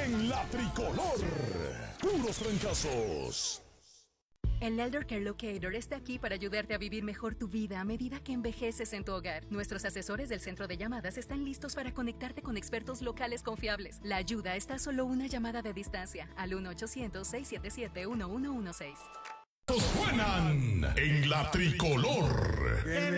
en la tricolor. Puros trancazos. El Elder Care Locator está aquí para ayudarte a vivir mejor tu vida a medida que envejeces en tu hogar. Nuestros asesores del centro de llamadas están listos para conectarte con expertos locales confiables. La ayuda está a solo una llamada de distancia al 1-800-677-1116. Suenan en la tricolor.